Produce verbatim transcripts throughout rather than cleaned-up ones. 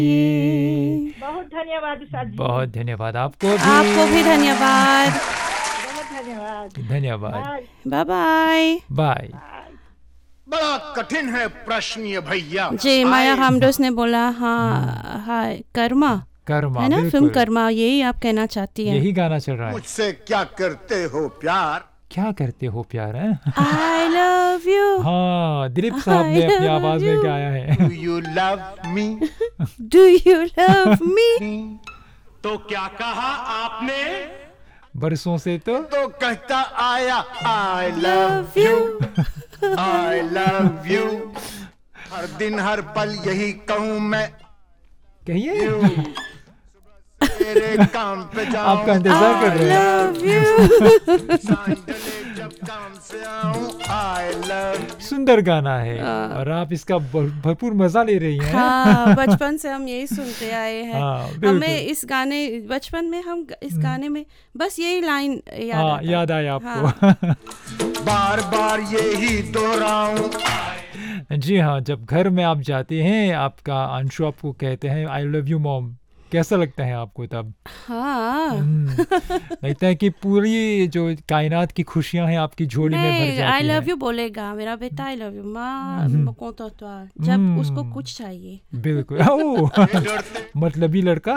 ये बहुत धन्यवाद उषा जी। बहुत धन्यवाद आपको भी आपको भी धन्यवाद। बहुत धन्यवाद। धन्यवाद। Bye bye bye. बाय। बड़ा कठिन है प्रश्न ये भैया। जी माया आए- खामडोस ने बोला हाँ हाँ कर्मा कर्मा है ना, बिल्कुल। फिल्म कर्मा, यही आप कहना चाहती हैं। यही गाना चल रहा है। मुझसे क्या करते हो प्यार। क्या करते हो प्यार है? I love you. हाँ दिलीप साहब ने I अपनी love आवाज में you. गाया है। Do you love me. Do you love me. तो क्या कहा आपने? बरसों से तो तो कहता आया I love love you. I love you. हर दिन हर पल यही कहूँ मैं कहिए। तेरे काम पे जाऊं। आपका इंतजार कर रहे हैं। Love you. सांझले जब काम से आऊं आई लव। सुंदर गाना है और आप इसका भर- भरपूर मजा ले रही हैं। हाँ बचपन से हम यही सुनते आए हैं। हाँ, बिल्कुल। हमें इस गाने बचपन में हम इस गाने में बस यही लाइन याद हाँ आता। याद आया आपको। बार बार यही दोहराऊं। जी हाँ, जब घर में आप जाते हैं आपका अंशु आपको कहते हैं आई लव यू मॉम, कैसा लगता है आपको तब? हाँ हम्म, लगता है कि पूरी जो कायनात की खुशियां हैं आपकी झोली में भर नहीं जाती आई लव हैं। यू बोलेगा मेरा बेटा, आई लव यू माँ हम्म। को तो तो जब हम्म। उसको कुछ चाहिए। बिल्कुल। ओ, मतलबी लड़का।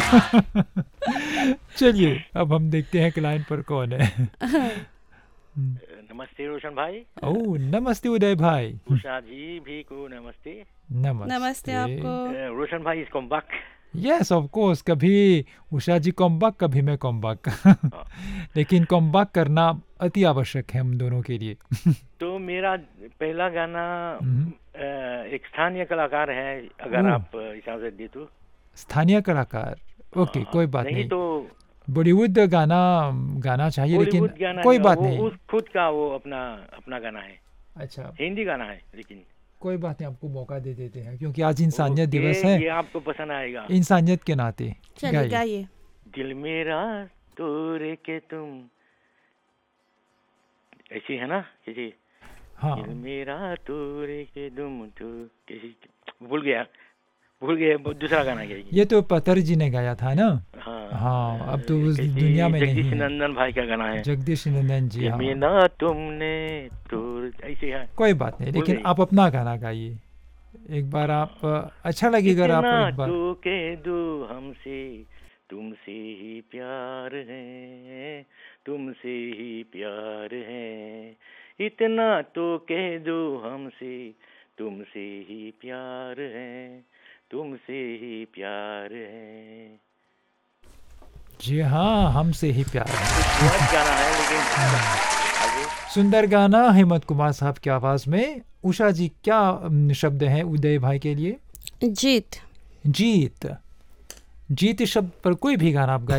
चलिए अब हम देखते हैं कि लाइन पर कौन है। नमस्ते रोशन भाई। ओह नमस्ते उदय भाई। उषा जी भी को नमस्ते। नमस्ते। नमस्ते आपको। Uh, रोशन भाई is come back. Yes of course, कभी उषा जी कॉमबैक कभी मैं कॉमबैक। लेकिन कॉमबैक करना अति आवश्यक है हम दोनों के लिए। तो मेरा पहला गाना हम्म। uh, एक स्थानीय कलाकार है, अगर ओह। आप इजाजत दे तो। स्थानीय कलाकार, ओके कोई बात नहीं नहीं। तो बॉलीवुड गाना गाना चाहिए लेकिन बॉलीवुड गाना कोई है, बात वो नहीं। उस खुद का वो अपना अपना गाना है, अच्छा हिंदी गाना है, लेकिन कोई बात नहीं, आपको मौका दे देते हैं क्योंकि आज इंसानियत ओके, दिवस ये है। आपको पसंद आएगा। इंसानियत के नाते चलिए गाइए। गाइए। दिल मेरा तोरे के तुम, ऐसी है ना किसी। हाँ दिल मेरा तोरे के तुम तो किसी, भूल गया भूल गया वो दूसरा गाना है ये। ये तो पतर जी ने गाया था ना। हाँ हाँ, अब तो उस किसी दुनिया में नहीं जगदीश है। नंदन भाई का गाना है। जगदीश नंदन जी। दिल हाँ मेरा तुमने तो ऐसे है। कोई बात नहीं, भूल लेकिन गई। आप अपना गाना गाइए एक बार। आप अच्छा लगेगा अगर आप इतना एक बार। तो कह दो हमसे, तुमसे ही प्यार है, तुमसे ही प्यार है। इतना तो कह दो हमसे, तुमसे ही प्यार है, तुमसे ही प्यार है। जी हाँ, हमसे ही प्यार है। बहुत गाना है लेकिन आगे सुंदर गाना हेमंत कुमार साहब की आवाज में। उषा जी क्या अम, शब्द हैं उदय भाई के लिए? जीत। जीत। जीत शब्द पर कोई भी गाना आप गाइए।